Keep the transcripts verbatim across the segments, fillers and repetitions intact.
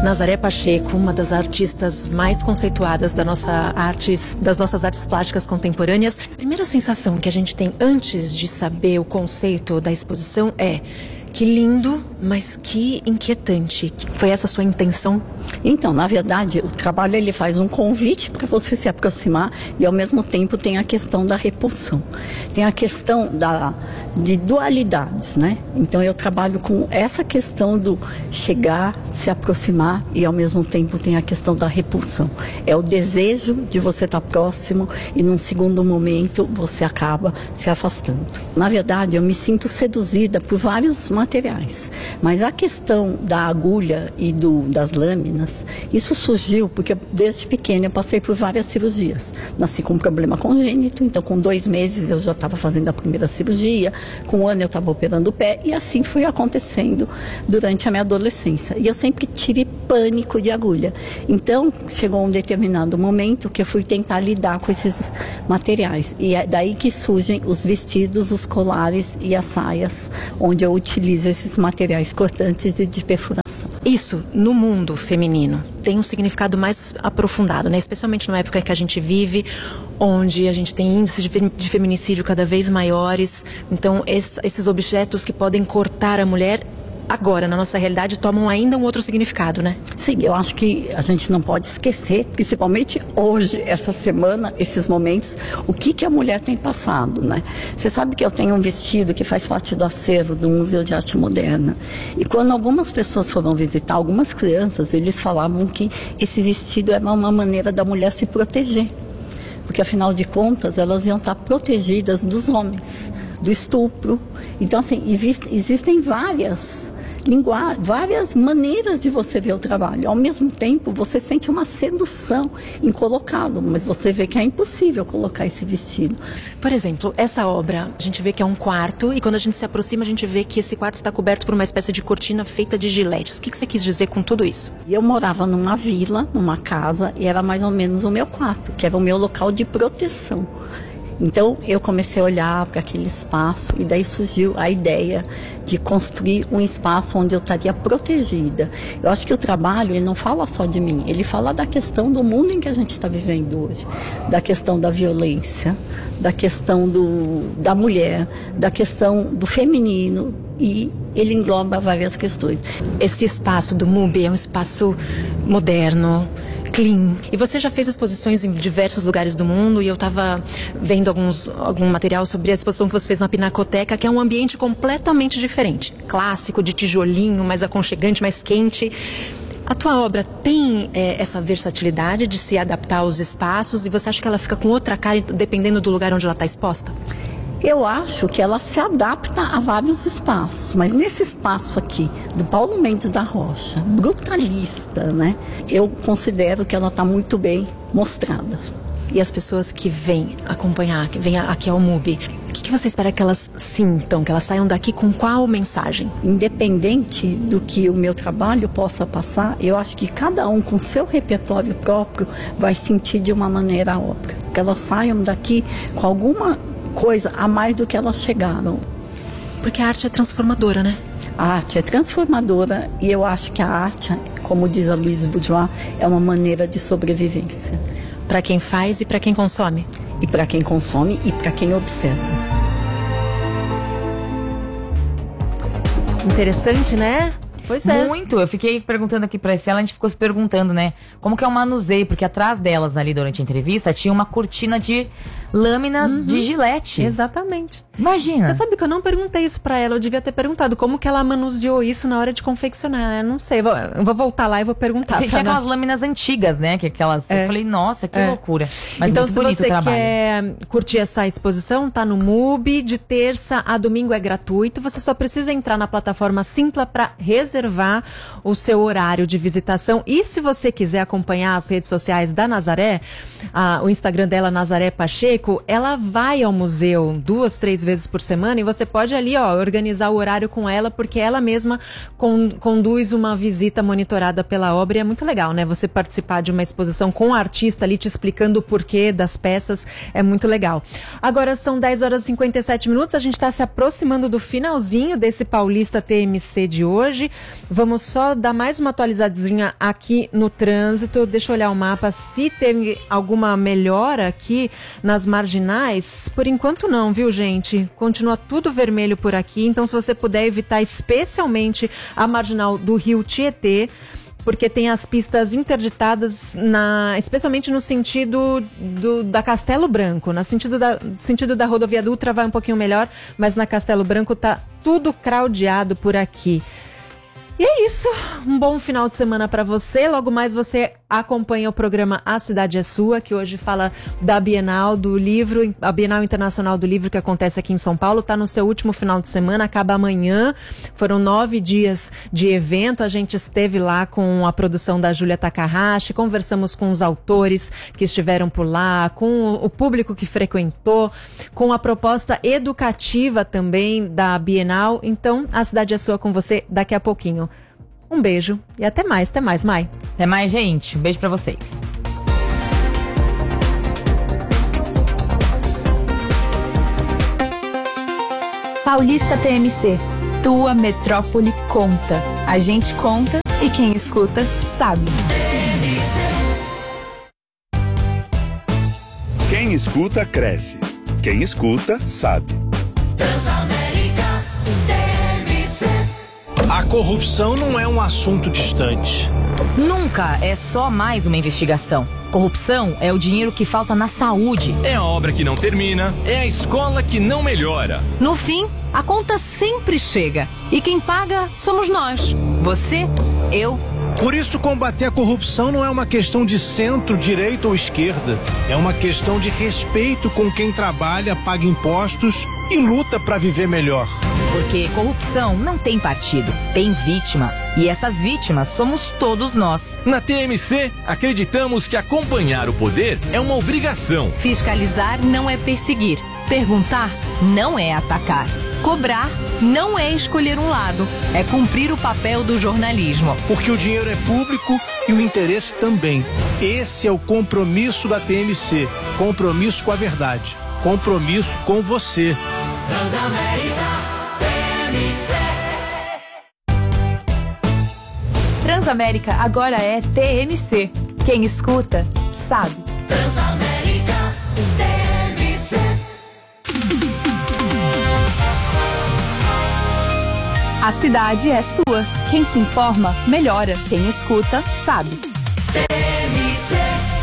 Nazaré Pacheco, uma das artistas mais conceituadas da nossa arte, das nossas artes plásticas contemporâneas. A primeira sensação que a gente tem antes de saber o conceito da exposição é: que lindo, mas que inquietante. Foi essa a sua intenção? Então, na verdade, o trabalho ele faz um convite para você se aproximar e, ao mesmo tempo, tem a questão da repulsão. Tem a questão da, de dualidades, né? Então, eu trabalho com essa questão do chegar, se aproximar e, ao mesmo tempo, tem a questão da repulsão. É o desejo de você estar próximo e, num segundo momento, você acaba se afastando. Na verdade, eu me sinto seduzida por vários materiais, mas a questão da agulha e do, das lâminas, isso surgiu porque desde pequena eu passei por várias cirurgias. Nasci com um problema congênito, então com dois meses eu já estava fazendo a primeira cirurgia, com um ano eu estava operando o pé, e assim foi acontecendo durante a minha adolescência. E eu sempre tive pânico de agulha. Então chegou um determinado momento que eu fui tentar lidar com esses materiais, e é daí que surgem os vestidos, os colares e as saias, onde eu utilizo esses materiais cortantes e de perfuração. Isso, no mundo feminino, tem um significado mais aprofundado, né? Especialmente na época que a gente vive, onde a gente tem índices de, de feminicídio cada vez maiores. Então, es, esses objetos que podem cortar a mulher, agora, na nossa realidade, tomam ainda um outro significado, né? Sim, eu acho que a gente não pode esquecer, principalmente hoje, essa semana, esses momentos, o que, que a mulher tem passado, né? Você sabe que eu tenho um vestido que faz parte do acervo do Museu de Arte Moderna. E quando algumas pessoas foram visitar, algumas crianças, eles falavam que esse vestido era uma maneira da mulher se proteger. Porque, afinal de contas, elas iam estar protegidas dos homens, do estupro. Então, assim, existem várias linguagens, várias maneiras de você ver o trabalho. Ao mesmo tempo, você sente uma sedução em colocá-lo, mas você vê que é impossível colocar esse vestido. Por exemplo, essa obra, a gente vê que é um quarto, e quando a gente se aproxima, a gente vê que esse quarto está coberto por uma espécie de cortina feita de giletes. O que você quis dizer com tudo isso? Eu morava numa vila, numa casa, e era mais ou menos o meu quarto, que era o meu local de proteção. Então, eu comecei a olhar para aquele espaço e daí surgiu a ideia de construir um espaço onde eu estaria protegida. Eu acho que o trabalho, ele não fala só de mim, ele fala da questão do mundo em que a gente está vivendo hoje, da questão da violência, da questão do, da mulher, da questão do feminino, e ele engloba várias questões. Esse espaço do M U B é um espaço moderno, clean. E você já fez exposições em diversos lugares do mundo, e eu estava vendo alguns, algum material sobre a exposição que você fez na Pinacoteca, que é um ambiente completamente diferente. Clássico, de tijolinho, mais aconchegante, mais quente. A tua obra tem é, essa versatilidade de se adaptar aos espaços, e você acha que ela fica com outra cara dependendo do lugar onde ela está exposta? Eu acho que ela se adapta a vários espaços, mas nesse espaço aqui, do Paulo Mendes da Rocha, brutalista, né? Eu considero que ela está muito bem mostrada. E as pessoas que vêm acompanhar, que vêm aqui ao M U B, o que, que você espera que elas sintam, que elas saiam daqui com qual mensagem? Independente do que o meu trabalho possa passar, eu acho que cada um com seu repertório próprio vai sentir de uma maneira a obra. Que elas saiam daqui com alguma coisa a mais do que elas chegaram. Porque a arte é transformadora, né? A arte é transformadora, e eu acho que a arte, como diz a Louise Bourgeois, é uma maneira de sobrevivência. Para quem faz e para quem consome. E para quem consome e para quem observa. Interessante, né? Pois é. Muito. Eu fiquei perguntando aqui pra Estela, a gente ficou se perguntando, né? Como que é o manuseio? Porque atrás delas, ali, durante a entrevista, tinha uma cortina de lâminas uhum. de gilete. Exatamente. Imagina. Você sabe que eu não perguntei isso pra ela. Eu devia ter perguntado como que ela manuseou isso na hora de confeccionar. Eu não sei. Eu vou, eu vou voltar lá e vou perguntar. Tinha aquelas lâminas antigas, né? Que aquelas... É. Eu falei, nossa, que é. loucura. Mas então, muito se bonito você o trabalho. quer curtir essa exposição, tá no M U B. De terça a domingo é gratuito. Você só precisa entrar na plataforma Simpla pra reservar o seu horário de visitação. E se você quiser acompanhar as redes sociais da Nazaré, a, o Instagram dela, Nazaré Pacheco, ela vai ao museu duas, três vezes por semana, e você pode ali, ó, organizar o horário com ela, porque ela mesma con, conduz uma visita monitorada pela obra, e é muito legal, né? Você participar de uma exposição com o artista ali te explicando o porquê das peças, é muito legal. Agora são dez horas e cinquenta e sete minutos, a gente está se aproximando do finalzinho desse Paulista T M C de hoje. Vamos só dar mais uma atualizadinha aqui no trânsito. Deixa eu olhar o mapa se tem alguma melhora aqui nas marginais. Por enquanto não, viu, gente? Continua tudo vermelho por aqui. Então, se você puder evitar especialmente a marginal do Rio Tietê, porque tem as pistas interditadas, na, especialmente no sentido do, da Castelo Branco. No sentido da, sentido da rodovia Dutra vai um pouquinho melhor, mas na Castelo Branco tá tudo craudiado por aqui. E é isso, um bom final de semana para você. Logo mais você acompanha o programa A Cidade é Sua, que hoje fala da Bienal do Livro, a Bienal Internacional do Livro que acontece aqui em São Paulo. Está no seu último final de semana, acaba amanhã. Foram nove dias de evento. A gente esteve lá com a produção da Júlia Takahashi, conversamos com os autores que estiveram por lá, com o público que frequentou, com a proposta educativa também da Bienal. Então, A Cidade é Sua com você daqui a pouquinho. Um beijo e até mais, até mais, Mai. Até mais, gente. Um beijo pra vocês. Paulista T M C. Tua metrópole conta. A gente conta e quem escuta sabe. Quem escuta, cresce. Quem escuta, sabe. A corrupção não é um assunto distante. Nunca é só mais uma investigação. Corrupção é o dinheiro que falta na saúde. É a obra que não termina, é a escola que não melhora. No fim, a conta sempre chega. E quem paga somos nós. Você, eu. Por isso, combater a corrupção não é uma questão de centro, direita ou esquerda. É uma questão de respeito com quem trabalha, paga impostos e luta para viver melhor. Porque corrupção não tem partido, tem vítima. E essas vítimas somos todos nós. Na T M C, acreditamos que acompanhar o poder é uma obrigação. Fiscalizar não é perseguir. Perguntar não é atacar. Cobrar não é escolher um lado. É cumprir o papel do jornalismo. Porque o dinheiro é público e o interesse também. Esse é o compromisso da T M C. Compromisso com a verdade. Compromisso com você. Transamérica T M C. Transamérica agora é T M C. Quem escuta, sabe. Transamérica T M C. A cidade é sua. Quem se informa, melhora. Quem escuta, sabe. T M C.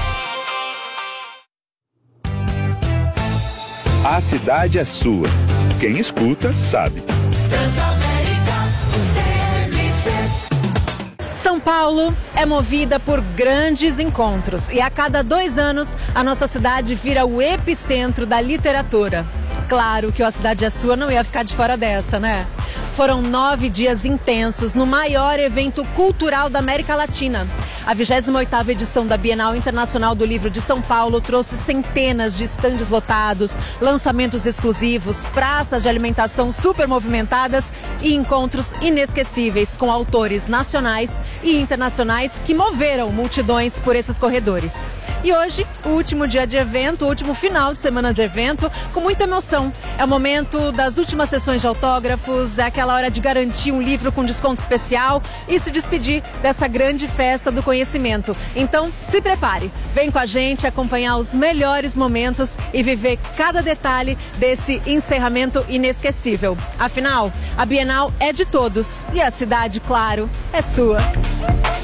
A cidade é sua. Quem escuta, sabe. Transamérica T M C. São Paulo é movida por grandes encontros e a cada dois anos a nossa cidade vira o epicentro da literatura. Claro que o A Cidade é Sua não ia ficar de fora dessa, né? Foram nove dias intensos no maior evento cultural da América Latina. A vigésima oitava edição da Bienal Internacional do Livro de São Paulo trouxe centenas de estandes lotados, lançamentos exclusivos, praças de alimentação super movimentadas e encontros inesquecíveis com autores nacionais e internacionais que moveram multidões por esses corredores. E hoje, o último dia de evento, o último final de semana de evento, com muita emoção. É o momento das últimas sessões de autógrafos, é aquela hora de garantir um livro com desconto especial e se despedir dessa grande festa do conhecimento. Então, se prepare, vem com a gente acompanhar os melhores momentos e viver cada detalhe desse encerramento inesquecível. Afinal, a Bienal é de todos e a cidade, claro, é sua.